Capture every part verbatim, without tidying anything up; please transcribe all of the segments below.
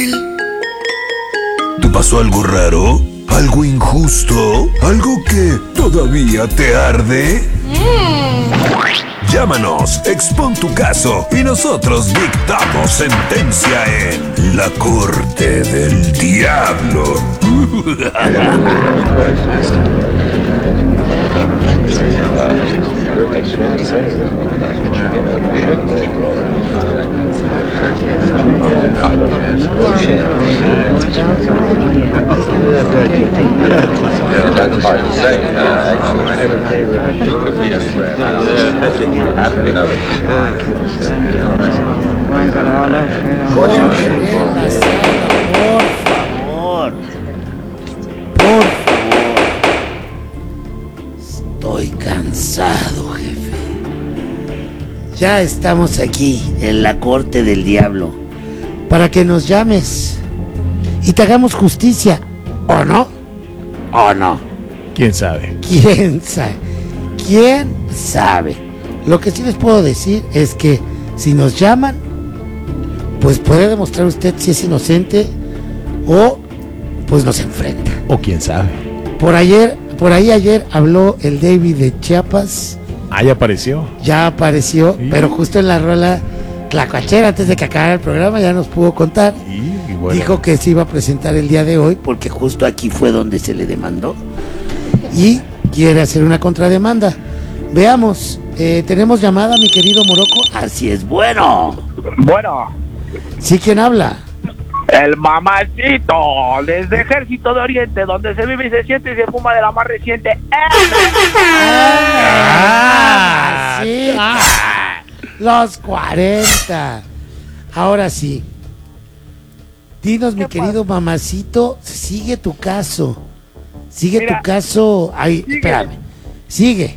¿Te pasó algo raro? ¿Algo injusto? ¿Algo que todavía te arde? Mm. Llámanos, expon tu caso y nosotros dictamos sentencia en La Corte del Diablo. Por favor. Estoy cansado, jefe. Ya estamos aquí, en la corte del diablo, para que nos llames y te hagamos justicia, ¿o no? ¿O no? ¿Quién sabe? ¿Quién sabe? ¿Quién sabe? Lo que sí les puedo decir es que si nos llaman, pues puede demostrar usted si es inocente o pues nos enfrenta. O quién sabe. Por ayer, por ahí ayer habló el David de Chiapas. Ah, ya apareció. Ya apareció, sí. Pero justo en la rola Tlacuachera, antes de que acabara el programa, ya nos pudo contar. Sí, y bueno. Dijo que se iba a presentar el día de hoy, porque justo aquí fue donde se le demandó. Y quiere hacer una contrademanda. Veamos, eh, tenemos llamada, mi querido Morocco. Así es, bueno. Bueno. ¿Sí, quién habla? El mamacito, desde Ejército de Oriente, donde se vive y se siente y se fuma de la más reciente. ¡Ah! Sí. Ah, los cuarenta. Ahora sí. Dinos, mi querido pasa? Mamacito, sigue tu caso. Sigue Mira, tu caso. Ahí, sigue. Espérame. Sigue.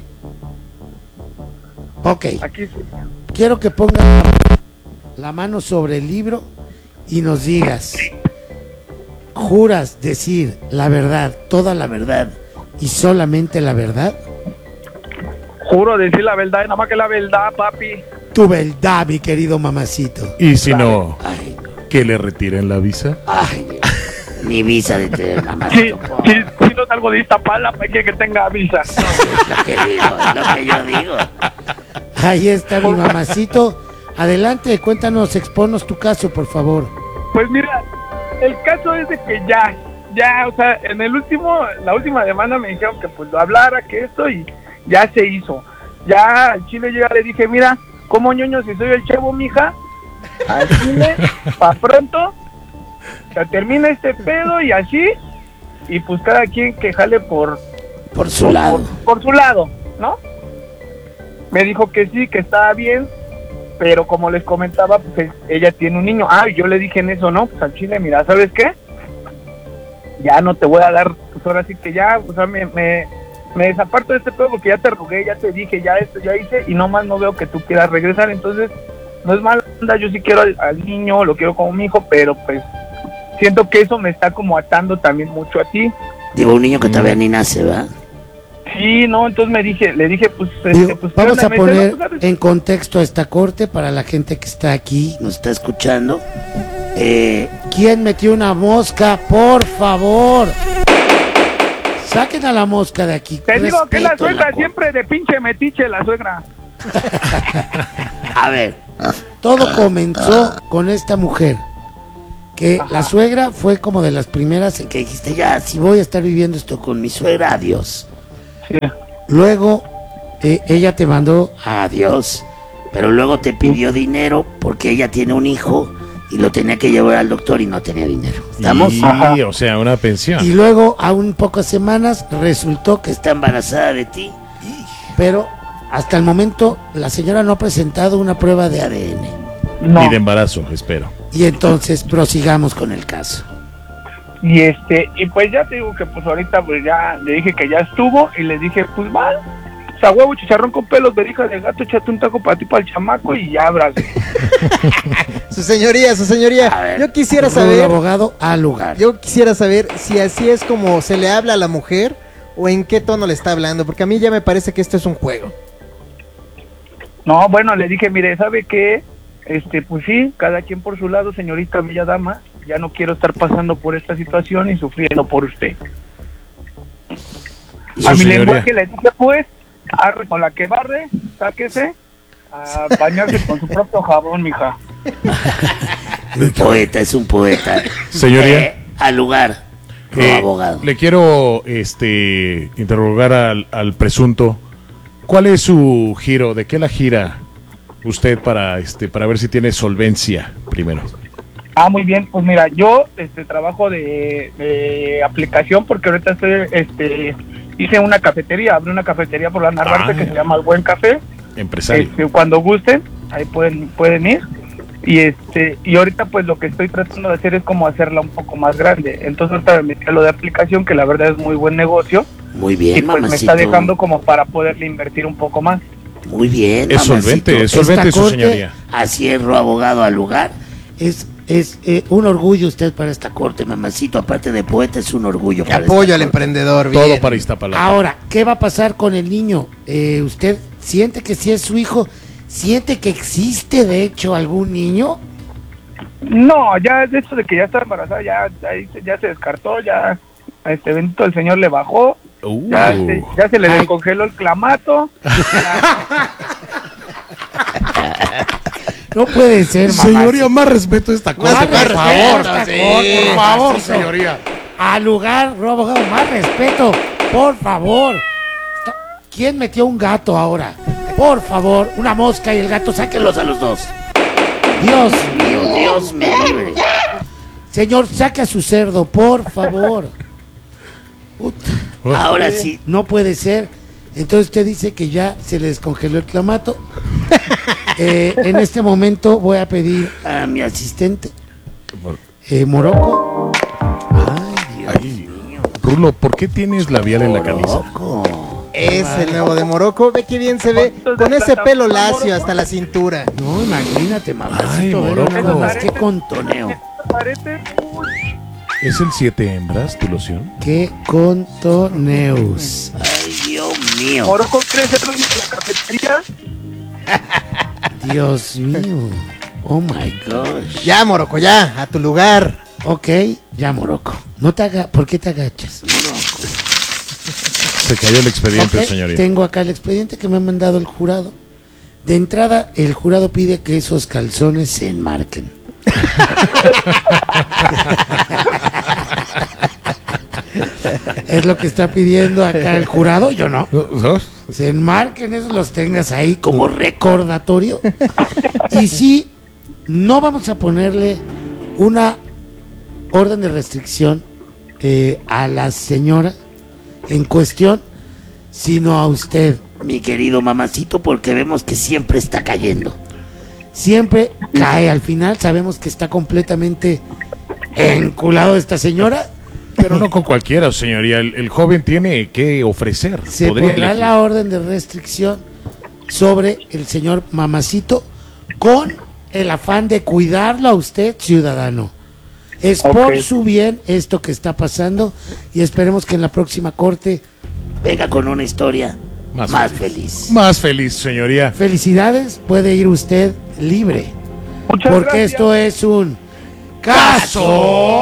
Ok. Aquí sí. Quiero que pongas la mano sobre el libro y nos digas, ¿juras decir la verdad, toda la verdad y solamente la verdad? Juro decir la verdad y nada más que la verdad, papi. Tu verdad, mi querido mamacito. Y si no, Ay, que le retiren la visa. Ay, mi visa de tener mamacito. Si sí, sí, sí, no salgo de Iztapalapa, para que, que tenga visa. No, es lo que digo, es lo que yo digo. Ahí está mi mamacito. Adelante, cuéntanos, exponos tu caso, por favor. Pues mira, el caso es de que ya, ya, o sea, en el último, la última demanda me dijeron que pues lo hablara, que esto, y ya se hizo. Ya al Chile yo ya le dije, mira, como ñoño si soy el Chevo, mija, al Chile, pa' pronto, se termina este pedo y así, y pues cada quien que jale por... Por su por, lado. Por, por su lado, ¿no? Me dijo que sí, que estaba bien, pero como les comentaba, pues ella tiene un niño. Ah, y yo le dije en eso, no, pues al Chile, mira, ¿sabes qué? Ya no te voy a dar, pues ahora sí que ya, o sea, me, me, me desaparto de este pedo porque ya te rogué, ya te dije, ya esto, ya hice, y nomás no veo que tú quieras regresar, entonces, no es mala onda, yo sí quiero al, al niño, lo quiero como mi hijo, pero pues, siento que eso me está como atando también mucho a ti. Digo, un niño que todavía ni nace, ¿verdad? Sí, no, entonces me dije, le dije, pues... Digo, este, pues vamos a me poner dice, no, pues, en contexto a esta corte para la gente que está aquí, nos está escuchando. Eh, ¿Quién metió una mosca? Por favor. Saquen a la mosca de aquí. Te digo que la suegra la siempre de pinche metiche, la suegra. A ver, todo comenzó con esta mujer. Que Ajá. La suegra fue como de las primeras en que dijiste, ya, si voy a estar viviendo esto con mi suegra, adiós. Sí. Luego, eh, ella te mandó adiós, pero luego te pidió dinero porque ella tiene un hijo y lo tenía que llevar al doctor y no tenía dinero. ¿Estamos? Sí, Ajá. O sea, una pensión. Y luego, a un pocas semanas, resultó que está embarazada de ti, pero hasta el momento la señora no ha presentado una prueba de A D N. No. Ni de embarazo, espero. Y entonces prosigamos con el caso. Y este, y pues ya te digo que pues ahorita pues ya le dije que ya estuvo y le dije, pues va, o sea, huevo, chicharrón con pelos, verija de gato, échate un taco para ti, para el chamaco y ya, abrazo. Su señoría, su señoría, ver, yo quisiera saber... abogado al lugar. Yo quisiera saber si así es como se le habla a la mujer o en qué tono le está hablando, porque a mí ya me parece que esto es un juego. No, bueno, le dije, mire, ¿sabe qué? este, pues sí, cada quien por su lado, señorita bella dama, ya no quiero estar pasando por esta situación y sufriendo por usted. Su A mi señoría. lenguaje le dije, pues, arre con la que barre, sáquese a bañarse con su propio jabón, mija. Un poeta es un poeta. Señoría. Eh, al lugar, Eh, abogado. le quiero este interrogar al, al presunto. ¿Cuál es su giro? ¿De qué la gira usted para este para ver si tiene solvencia primero? Ah, muy bien, pues mira, yo este trabajo de, de aplicación porque ahorita estoy, este, hice una cafetería, abrí una cafetería por la Narvarte Ah. que se llama El Buen Café. Empresario. Este, cuando gusten, ahí pueden pueden ir. Y este y ahorita pues lo que estoy tratando de hacer es como hacerla un poco más grande. Entonces ahorita me metí a lo de aplicación, que la verdad es muy buen negocio. Muy bien, Y pues mamacito. me está dejando como para poderle invertir un poco más. Muy bien, Es mamacito. solvente, es solvente, Esta su corte, señoría. Así es, abogado al lugar. Es es eh, un orgullo usted para esta corte, mamacito. Aparte de poeta, es un orgullo. Para Apoyo esta al corte. emprendedor, bien. Todo para Iztapalapa. Ahora, ¿qué va a pasar con el niño? Eh, ¿Usted siente que si es su hijo, siente que existe de hecho algún niño? No, ya de eso de que ya está embarazada, ya, ahí se- ya se descartó, ya este bendito el señor le bajó, Uh. ya, se, ya se le Ay. descongeló el clamato. No puede ser, mamá. Señoría, más respeto a esta Más cosa, por respeto, favor. sí. Por favor, Mamacito. señoría. Al lugar, Ro, abogado, más respeto, por favor. Está- ¿Quién metió un gato ahora? Por favor, una mosca y el gato, sáquenlos a los dos. Dios mío, Dios me libre. Señor, saque a su cerdo, por favor. Puta. Ahora sí, no puede ser. Entonces usted dice que ya se le descongeló el clamato. Eh, en este momento voy a pedir a mi asistente, eh, Morocco. Ay, Dios Ay, Rulo, ¿por qué tienes labial en la camisa? Morocco. Es el nuevo de Morocco. Ve que bien se ve. Con ese pelo lacio hasta la cintura. No, imagínate, mamacito. Ay, ve Morocco. nada más, qué contoneo. Parece, uy, ¿Es el siete hembras tu loción? Qué contoneus. Ay, Dios mío. Morocco crece en la cafetería. Dios mío. Oh my gosh. Ya, Morocco, ya. A tu lugar. Ok, ya, Morocco. No te haga, ¿por qué te agachas? Morocco. Se cayó el expediente, Ok, señoría. tengo acá el expediente que me ha mandado el jurado. De entrada, el jurado pide que esos calzones se enmarquen. Es lo que está pidiendo acá el jurado, yo no. Se enmarquen, esos los tengas ahí como recordatorio. Y sí, no vamos a ponerle una orden de restricción eh, a la señora en cuestión, sino a usted, mi querido mamacito, porque vemos que siempre está cayendo. Siempre cae al final, sabemos que está completamente enculado esta señora. Pero no con cualquiera, señoría. El, el joven tiene que ofrecer. Se Podría pondrá elegir. la orden de restricción sobre el señor mamacito con el afán de cuidarlo a usted, ciudadano. Es por Ok. su bien esto que está pasando y esperemos que en la próxima corte venga con una historia Más más, feliz. feliz. Más feliz, señoría. Felicidades, puede ir usted libre. Muchas Porque gracias. esto es un caso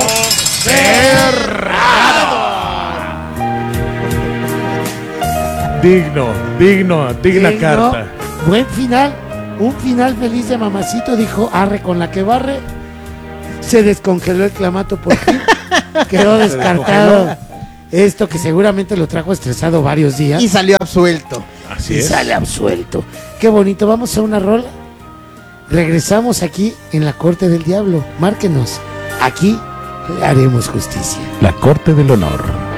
Digno, digno, digna digno. carta. Buen final, un final feliz de mamacito, dijo arre con la que barre. Se descongeló el clamato por fin. Quedó descartado. Esto que seguramente lo trajo estresado varios días. Y salió absuelto. Así y es. sale absuelto. Qué bonito, vamos a una rola. Regresamos aquí en la Corte del Diablo. Márquenos. Aquí le haremos justicia. La Corte del Honor.